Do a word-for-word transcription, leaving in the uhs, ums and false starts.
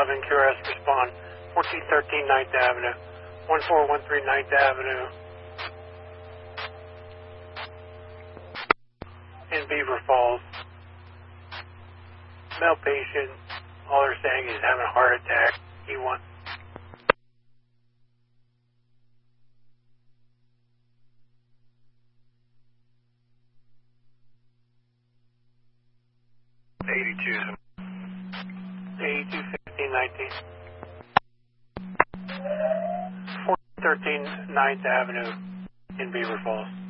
eleven, Q R S respond, fourteen thirteen ninth Avenue, one four one three ninth Avenue, in Beaver Falls. Male patient, all they're saying is having a heart attack, E one. eighty-two. eighty-two fifteen nineteen. fourteen thirteen ninth Avenue in Beaver Falls.